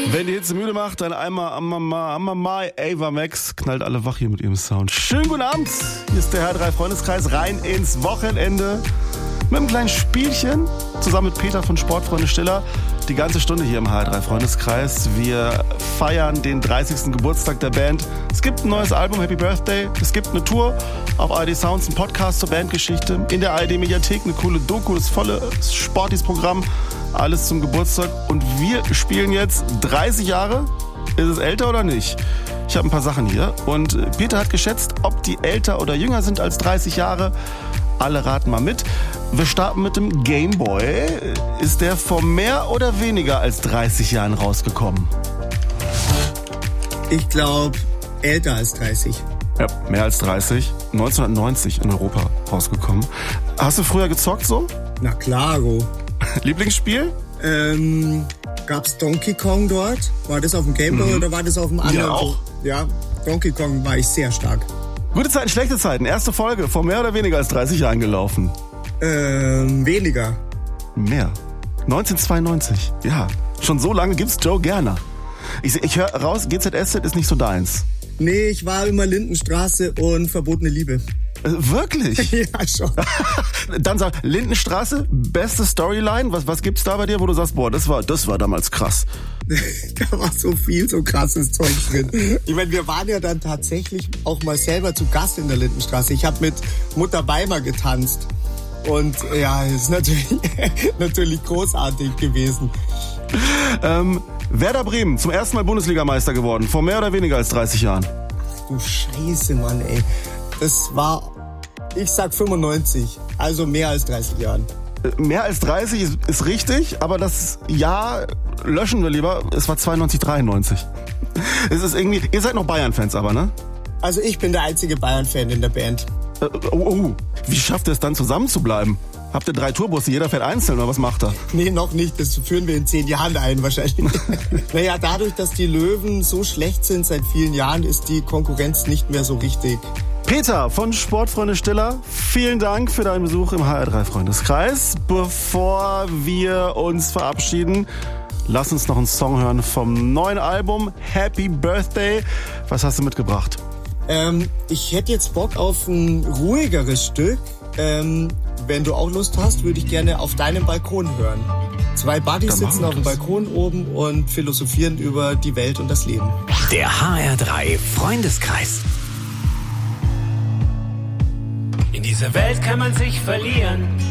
Wenn die Hitze müde macht, dann einmal Amamai, Ava Max knallt alle wach hier mit ihrem Sound. Schönen guten Abend, hier ist der HR3 Freundeskreis, rein ins Wochenende. Mit einem kleinen Spielchen, zusammen mit Peter von Sportfreunde Stiller. Die ganze Stunde hier im HR3 Freundeskreis. Wir feiern den 30. Geburtstag der Band. Es gibt ein neues Album, Happy Birthday. Es gibt eine Tour auf ARD Sounds, ein Podcast zur Bandgeschichte. In der ARD Mediathek eine coole Doku, das volle Sportis-Programm. Alles zum Geburtstag. Und wir spielen jetzt 30 Jahre. Ist es älter oder nicht? Ich habe ein paar Sachen hier. Und Peter hat geschätzt, ob die älter oder jünger sind als 30 Jahre. Alle raten mal mit. Wir starten mit dem Game Boy. Ist der vor mehr oder weniger als 30 Jahren rausgekommen? Ich glaube, älter als 30. Ja, mehr als 30. 1990 in Europa rausgekommen. Hast du früher gezockt so? Na klaro. Lieblingsspiel? Gab's Donkey Kong dort? War das auf dem Game Boy oder war das auf dem anderen? Ja, auch. Ja, Donkey Kong war ich sehr stark. Gute Zeiten, schlechte Zeiten. Erste Folge, vor mehr oder weniger als 30 Jahren gelaufen. Weniger. Mehr. 1992. Ja, schon so lange gibt's Joe Gerner. Ich höre raus, GZSZ ist nicht so deins. Nee, ich war immer Lindenstraße und Verbotene Liebe. Wirklich? Ja, schon. Dann sag, Lindenstraße, beste Storyline. Was gibt's da bei dir, wo du sagst, boah, das war damals krass? Da war so viel, so krasses Zeug drin. Ich meine, wir waren ja dann tatsächlich auch mal selber zu Gast in der Lindenstraße. Ich habe mit Mutter Beimer getanzt. Und ja, es ist natürlich großartig gewesen. Werder Bremen, zum ersten Mal Bundesligameister geworden, vor mehr oder weniger als 30 Jahren. Du Scheiße, Mann, ey. Das war, ich sag 95, also mehr als 30 Jahren. Mehr als 30 ist richtig, aber das Jahr löschen wir lieber. Es war 92, 93. Es ist irgendwie, ihr seid noch Bayern-Fans aber, ne? Also ich bin der einzige Bayern-Fan in der Band. Wie schafft ihr es dann zusammen zu bleiben? Habt ihr 3 Tourbusse, jeder fährt einzeln oder was macht er? Nee, noch nicht. Das führen wir in 10 Jahren ein wahrscheinlich. Naja, dadurch, dass die Löwen so schlecht sind seit vielen Jahren, ist die Konkurrenz nicht mehr so richtig. Peter von Sportfreunde Stiller, vielen Dank für deinen Besuch im HR3 Freundeskreis. Bevor wir uns verabschieden, lass uns noch einen Song hören vom neuen Album Happy Birthday. Was hast du mitgebracht? Ich hätte jetzt Bock auf ein ruhigeres Stück. Wenn du auch Lust hast, würde ich gerne Auf deinem Balkon hören. 2 Buddies sitzen auf dem Balkon oben und philosophieren über die Welt und das Leben. Der HR3 Freundeskreis. In dieser Welt kann man sich verlieren.